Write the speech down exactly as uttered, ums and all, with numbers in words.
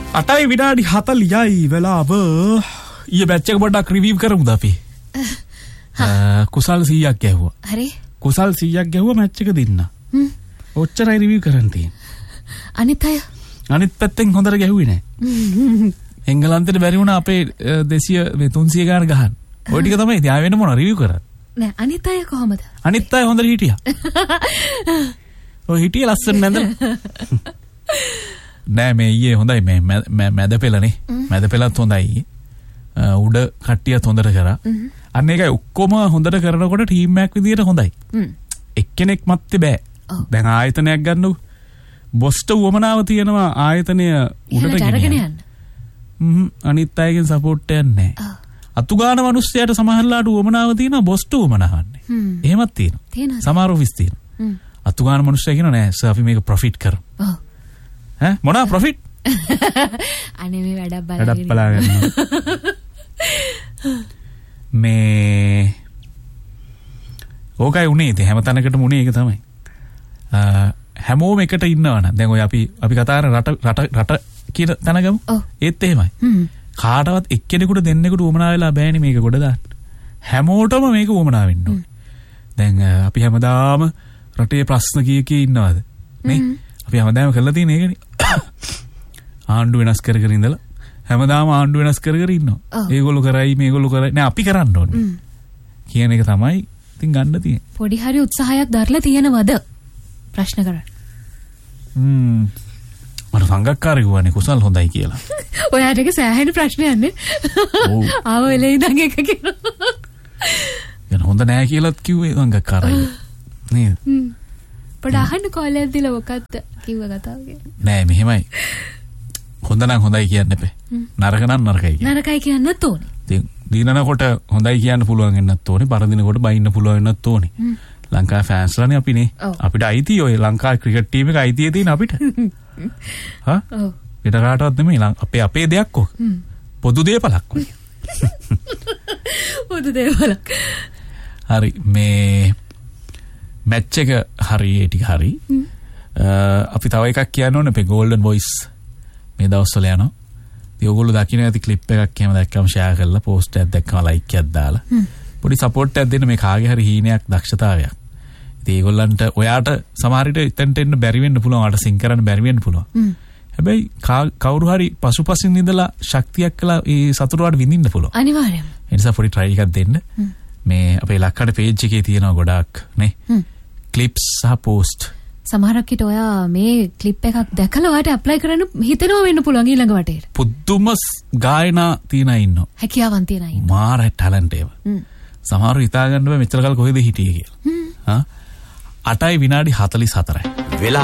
අටයි විනාඩි හතලියයි වෙලාව. ඊයේ බැච් එක පොඩ්ඩක් රිවිව් කරමුද අපි? කුසල් සීයක් ගැහුවා. හරි. කුසල් සීයක් ගැහුවා මැච් එක දින්න. හ්ම්. ඔච්චරයි රිවිව් කරන්න තියෙන්නේ. අනිත් අය අනිත් පැත්තෙන් හොඳට ගැහුවේ නැහැ. එංගලන්තෙට බැරි වුණා අපේ දෙසිය තුන්සිය ගාන ගහන්න. ඔය ටික තමයි ඉතින් ආයෙ වෙන මොනවා රිවිව් කරන්නේ. නෑ අනිත් අය කොහමද? අනිත් අය හොඳට හිටියා. ඔය හිටියේ ලස්සන නැන්දලා. නෑ මේ ඊයේ හොඳයි මේ මැද පෙළනේ. මැද පෙළත් හොඳයි. උඩ කට්ටියත් හොඳට කරා. අන්න ඒකයි ඔක්කොම හොඳට කරනකොට ටීම් එකක් විදියට හොඳයි. එක්කෙනෙක් මැත්තේ බෑ. දැන් ආයතනයක් ගන්නකො. බොස්ට උවමනාව තියෙනවා ආයතනය උඩට අරගෙන යන්න. හ්ම් අනිත් අයගෙන් සපෝට් එකක් නැහැ. අතුගාන මිනිස්සයාට සමහරලාට උවමනාව තියෙනවා බොස්ට උවමනාවන්නේ. එහෙමත් තියෙනවා. සමහර ඔෆිස් තියෙනවා. අතුගාන මිනිස්සයා කියනවා නෑ සර් අපි මේක ප්‍රොෆිට් කරමු. ඔව්. ඈ මොනවා ප්‍රොෆිට්? අනේ මේ වැඩක් බලාගෙන. වැඩක් බලාගෙන. මේ ඕකයි උනේ ඉතින් හැම තැනකටම උනේ ඒක තමයි. හැමෝම එකට ඉන්නවනම් දැන් ඔය අපි අපි කතා කරන රට රට රට කියන තැන ගමු. ඒත් එහෙමයි. කාටවත් එක්කෙනෙකුට දෙන්නෙකුට උවමනා වෙලා බෑනේ මේක ගොඩ දාන්න. හැමෝටම මේක උවමනා වෙන්න ඕනේ. දැන් අපි හැමදාම රටේ ප්‍රශ්න කී කී ඉන්නවද? නේ? අපි හැමදාම කරලා තියෙන එකනේ. ආණ්ඩු වෙනස් කර කර ඉඳලා හැමදාම ආණ්ඩු වෙනස් කර කර ඉන්නවා. ඒගොල්ලෝ කරයි මේගොල්ලෝ කරයි නෑ අපි කරන්න ඕනේ. කියන එක තමයි ඉතින් ගන්න තියෙන්නේ. පොඩි හරි උත්සාහයක් දරලා තියෙනවද? ප්‍රශ්න කරන්න. හ්ම් මට සංගක්කාරය වුණේ කුසල් හොඳයි කියලා. ඔයාට ඒක සෑහෙන ප්‍රශ්නයක් නේ. ඔව්. ආව වෙලේ ඉඳන් එක කියනවා. යන හොඳ නෑ කියලාත් කිව්වේ සංගක්කාරයි. නේද? හ්ම්. පොඩ අහන්න කෝලයක් දීලා මොකක්ද කිව්ව කතාව කියලා. නෑ මෙහෙමයි. හොඳ නම් හොඳයි කියන්න එපේ. නරක නම් නරකයි කියන්න. නරකයි කියන්නත් ඕනේ. ඉතින් දිනනකොට හොඳයි කියන්න පුළුවන් වෙන්නත් ඕනේ. පරදිනකොට බයින්න පුළුවන් වෙන්නත් ඕනේ. ලංකාවේ ෆෑන්ස්ලානේ අපිනේ. අපිට අයිති ඔය ලංකාවේ ක්‍රිකට් ටීම් එක අයිතිය තියෙන අපිට. හා? ඔව්. පිට කාටවත් නෙමෙයි අපේ අපේ දෙයක් ඔක. පොදු දේපලක් වගේ. පොදු දේපලක්. හරි මේ මැච් එක හරි ඒ ටික හරි. අපි තව එකක් කියන්න ඕනේ අපේ ගෝල්ඩන් වොයිස් මේ දවස්වල යනවා. ඉතින් ඔයගොල්ලෝ දකින්න ඇති ක්ලිප් එකක් එහෙම දැක්කම ෂෙයා කරලා පෝස්ට් එකක් දැක්කම ලයික් එකක් දාලා පොඩි සපෝට් එකක් දෙන්න මේ කාගේ හරි හීනයක් දක්ෂතාවයක්. ඉතින් ඒගොල්ලන්ට ඔයාට සමහර විට එතනට එන්න බැරි වෙන්න පුළුවන්. ඔයාට සිං කරන්න බැරි වෙන්න පුළුවන්. හැබැයි කවුරු හරි පසුපසින් ඉඳලා ශක්තියක් කළා ඒ සතුට වලට විඳින්න පුළුවන්. අනිවාර්යයෙන්ම. ඒ නිසා පොඩි try එකක් දෙන්න. මේ අපේ ලක්කඩ page එකේ තියෙනවා ගොඩාක් නේ. clips සහ post. සමහරක් විට ඔයා මේ ක්ලිප් එකක් දැකලා ඔයාට ඇප්ලයි කරන්න හිතනවා වෙන්න පුළුවන් ඊළඟ වටේට. පුදුම ගායනා තියන අය ඉන්නවා. හැකියාවන් තියන අය ඉන්නවා. මාර ටැලන්ට් ඒවා. සමහරව හිතා ගන්න බෑ මෙච්චර කල් කොහෙද හිටියේ කියලා. හා අටයි විනාඩි හතළිස් හතරයි.